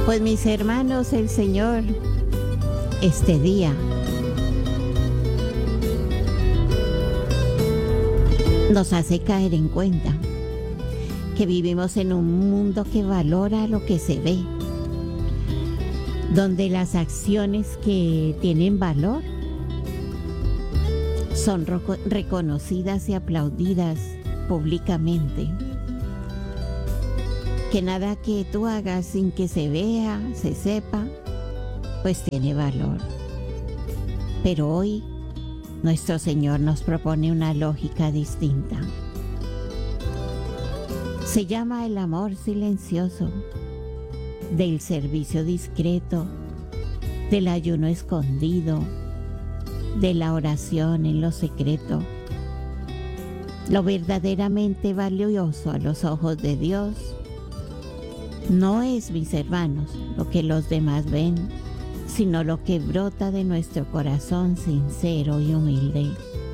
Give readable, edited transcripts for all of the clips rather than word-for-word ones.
Pues mis hermanos, el Señor este día nos hace caer en cuenta que vivimos en un mundo que valora lo que se ve, donde las acciones que tienen valor son reconocidas y aplaudidas públicamente. Que nada que tú hagas sin que se vea, se sepa, pues tiene valor. Pero hoy nuestro Señor nos propone una lógica distinta. Se llama el amor silencioso, del servicio discreto, del ayuno escondido, de la oración en lo secreto. Lo verdaderamente valioso a los ojos de Dios no es, mis hermanos, lo que los demás ven, sino lo que brota de nuestro corazón sincero y humilde.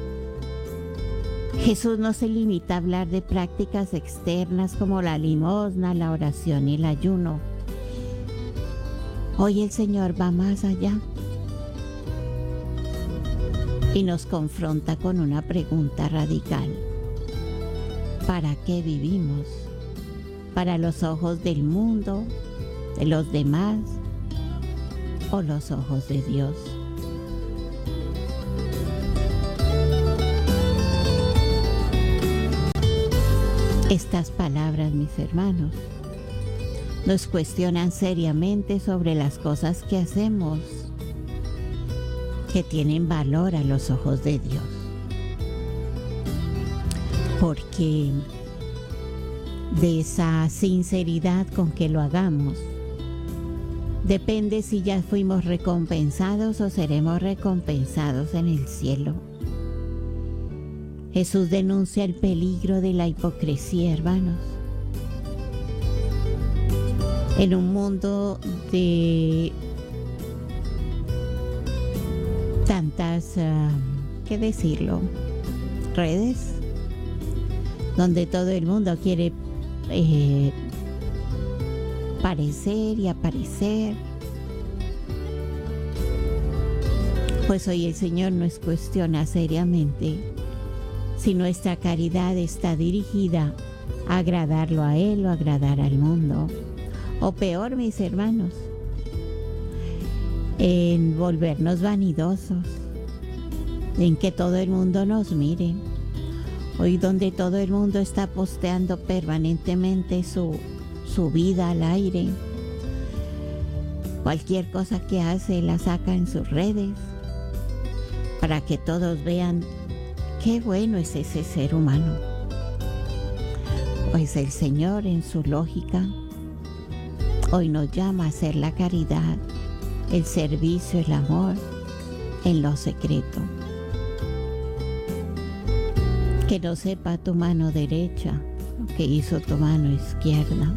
Jesús no se limita a hablar de prácticas externas como la limosna, la oración y el ayuno. Hoy el Señor va más allá y nos confronta con una pregunta radical. ¿Para qué vivimos? ¿Para los ojos del mundo, de los demás o los ojos de Dios? Estas palabras, mis hermanos, nos cuestionan seriamente sobre las cosas que hacemos que tienen valor a los ojos de Dios. Porque de esa sinceridad con que lo hagamos depende si ya fuimos recompensados o seremos recompensados en el cielo. Jesús denuncia el peligro de la hipocresía, hermanos. En un mundo de tantas, ¿qué decirlo? Redes, donde todo el mundo quiere parecer y aparecer. Pues hoy el Señor nos cuestiona seriamente si nuestra caridad está dirigida a agradarlo a Él o agradar al mundo. O peor, mis hermanos, en volvernos vanidosos, en que todo el mundo nos mire. Hoy donde todo el mundo está posteando permanentemente su vida al aire. Cualquier cosa que hace la saca en sus redes para que todos vean qué bueno es ese ser humano. Pues el Señor, en su lógica, hoy nos llama a hacer la caridad, el servicio, el amor en lo secreto. Que no sepa tu mano derecha lo que hizo tu mano izquierda.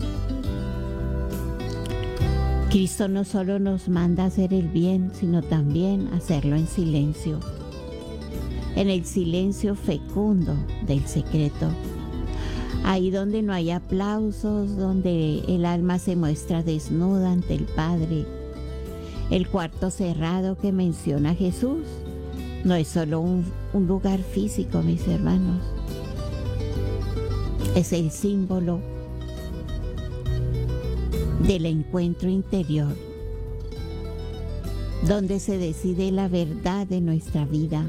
Cristo no solo nos manda a hacer el bien, sino también hacerlo en silencio. En el silencio fecundo del secreto. Ahí donde no hay aplausos, donde el alma se muestra desnuda ante el Padre. El cuarto cerrado que menciona Jesús no es solo un lugar físico, mis hermanos. Es el símbolo del encuentro interior, donde se decide la verdad de nuestra vida.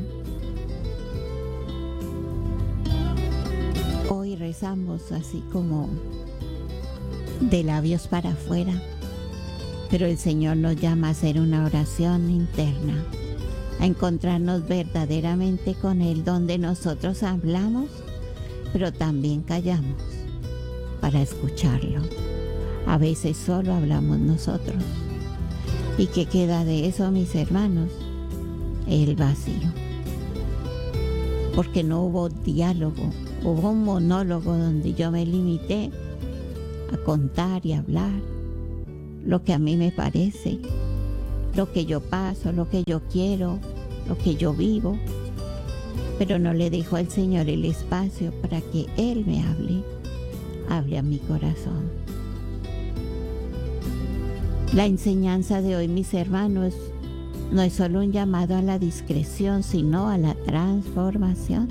Hoy rezamos así como de labios para afuera, pero el Señor nos llama a hacer una oración interna, a encontrarnos verdaderamente con Él, donde nosotros hablamos, pero también callamos para escucharlo. A veces solo hablamos nosotros. ¿Y qué queda de eso, mis hermanos? El vacío. Porque no hubo diálogo, hubo un monólogo donde yo me limité a contar y hablar lo que a mí me parece, lo que yo paso, lo que yo quiero, lo que yo vivo, pero no le dejo al Señor el espacio para que Él me hable a mi corazón. La enseñanza de hoy, mis hermanos, no es solo un llamado a la discreción, sino a la transformación.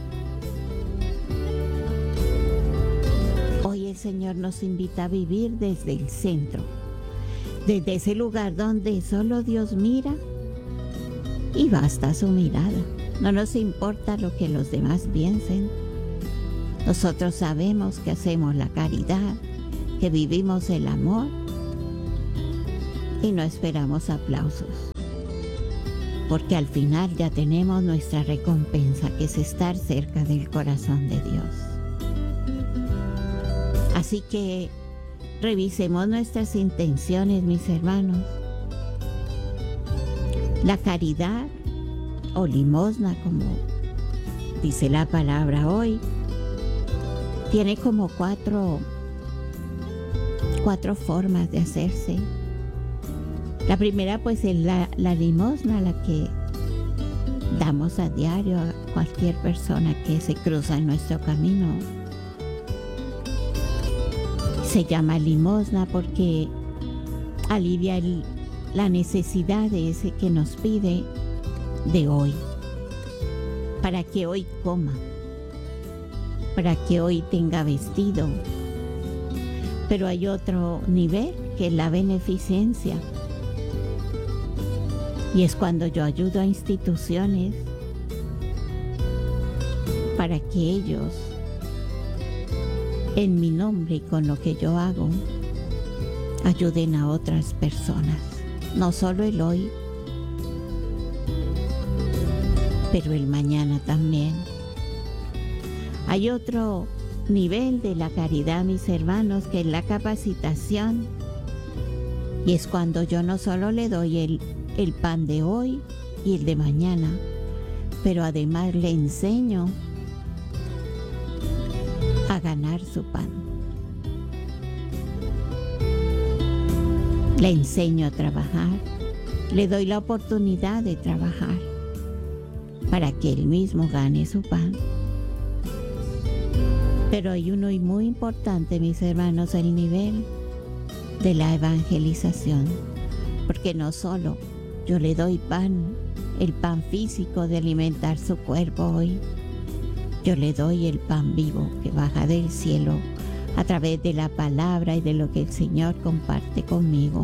Hoy el Señor nos invita a vivir desde el centro, desde ese lugar donde solo Dios mira y basta su mirada. No nos importa lo que los demás piensen. Nosotros sabemos que hacemos la caridad, que vivimos el amor y no esperamos aplausos, porque al final ya tenemos nuestra recompensa, que es estar cerca del corazón de Dios. Así que revisemos nuestras intenciones, mis hermanos. La caridad o limosna, como dice la palabra hoy, tiene como cuatro formas de hacerse. La primera pues es la limosna, la que damos a diario a cualquier persona que se cruza en nuestro camino. Se llama limosna porque alivia la necesidad de ese que nos pide de hoy, para que hoy coma, para que hoy tenga vestido. Pero hay otro nivel que es la beneficencia. Y es cuando yo ayudo a instituciones para que ellos, en mi nombre y con lo que yo hago, ayuden a otras personas. No solo el hoy, pero el mañana también. Hay otro nivel de la caridad, mis hermanos, que es la capacitación. Y es cuando yo no solo le doy el pan de hoy y el de mañana, pero además le enseño a ganar su pan. Le enseño a trabajar, le doy la oportunidad de trabajar para que él mismo gane su pan. Pero hay uno y muy importante, mis hermanos, el nivel de la evangelización, porque no solo yo le doy pan, el pan físico de alimentar su cuerpo hoy. Yo le doy el pan vivo que baja del cielo a través de la palabra y de lo que el Señor comparte conmigo.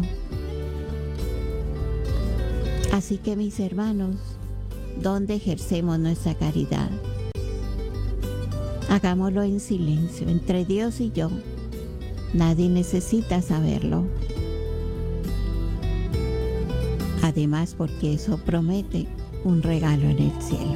Así que, mis hermanos, ¿dónde ejercemos nuestra caridad? Hagámoslo en silencio, entre Dios y yo. Nadie necesita saberlo. Además, porque eso promete un regalo en el cielo.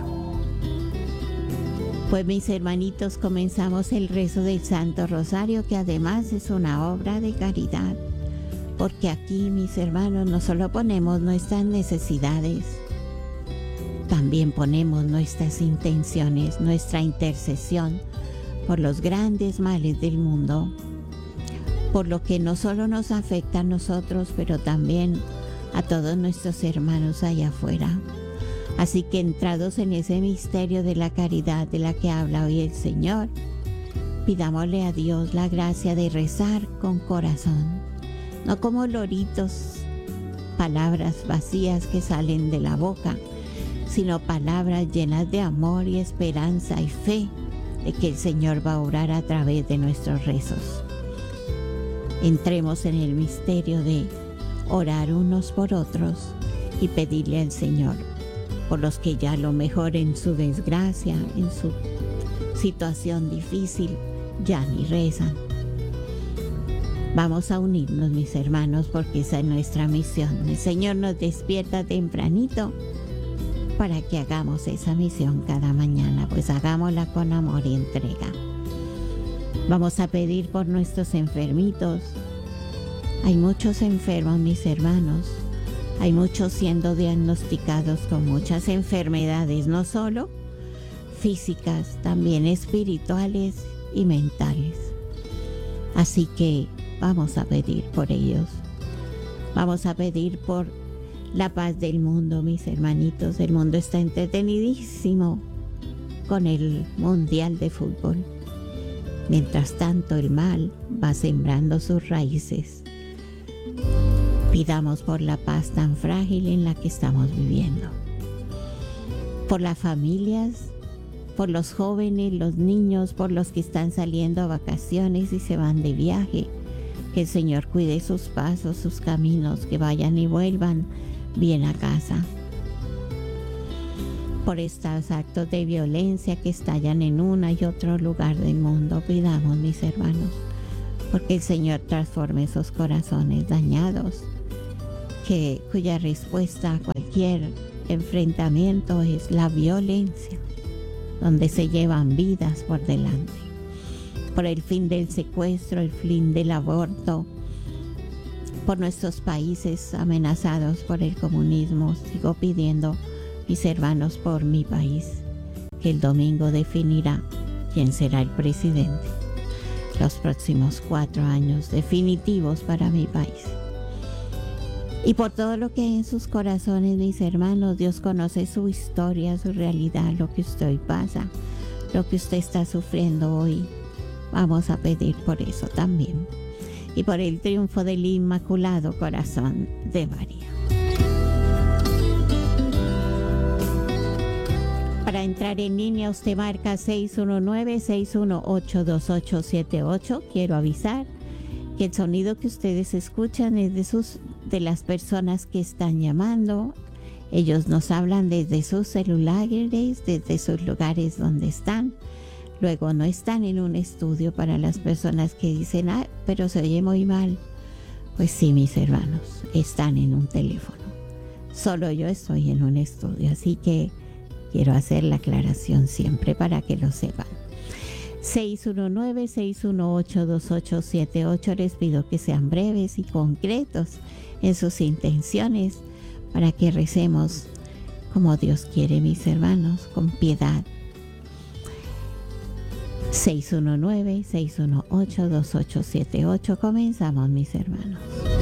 Pues, mis hermanitos, comenzamos el rezo del Santo Rosario, que además es una obra de caridad. Porque aquí, mis hermanos, no solo ponemos nuestras necesidades, también ponemos nuestras intenciones, nuestra intercesión por los grandes males del mundo, por lo que no solo nos afecta a nosotros, pero también a todos nuestros hermanos allá afuera. Así que, entrados en ese misterio de la caridad de la que habla hoy el Señor, pidámosle a Dios la gracia de rezar con corazón, no como loritos, palabras vacías que salen de la boca, sino palabras llenas de amor y esperanza y fe de que el Señor va a obrar a través de nuestros rezos. Entremos en el misterio de orar unos por otros y pedirle al Señor por los que ya a lo mejor en su desgracia, en su situación difícil, ya ni rezan. Vamos a unirnos, mis hermanos, porque esa es nuestra misión. El Señor nos despierta tempranito para que hagamos esa misión cada mañana, pues hagámosla con amor y entrega. Vamos a pedir por nuestros enfermitos. Hay muchos enfermos, mis hermanos. Hay muchos siendo diagnosticados con muchas enfermedades, no solo físicas, también espirituales y mentales. Así que vamos a pedir por ellos. Vamos a pedir por la paz del mundo, mis hermanitos. El mundo está entretenidísimo con el Mundial de Fútbol. Mientras tanto, el mal va sembrando sus raíces. Pidamos por la paz tan frágil en la que estamos viviendo, por las familias, por los jóvenes, los niños, por los que están saliendo a vacaciones y se van de viaje. Que el Señor cuide sus pasos, sus caminos, que vayan y vuelvan bien a casa. Por estos actos de violencia que estallan en una y otro lugar del mundo, pidamos, mis hermanos, porque el Señor transforme esos corazones dañados, cuya respuesta a cualquier enfrentamiento es la violencia, donde se llevan vidas por delante. Por el fin del secuestro, el fin del aborto, por nuestros países amenazados por el comunismo, sigo pidiendo, mis hermanos, por mi país, que el domingo definirá quién será el presidente. Los próximos 4 años definitivos para mi país. Y por todo lo que hay en sus corazones, mis hermanos, Dios conoce su historia, su realidad, lo que usted hoy pasa, lo que usted está sufriendo hoy. Vamos a pedir por eso también. Y por el triunfo del Inmaculado Corazón de María. Para entrar en línea, usted marca 619-618-2878. Quiero avisar que el sonido que ustedes escuchan es de las personas que están llamando. Ellos nos hablan desde sus celulares, desde sus lugares donde están. Luego no están en un estudio. Para las personas que dicen, pero se oye muy mal. Pues sí, mis hermanos, están en un teléfono. Solo yo estoy en un estudio, así que quiero hacer la aclaración siempre para que lo sepan. 619-618-2878. Les pido que sean breves y concretos en sus intenciones para que recemos como Dios quiere, mis hermanos, con piedad. 619-618-2878. Comenzamos, mis hermanos.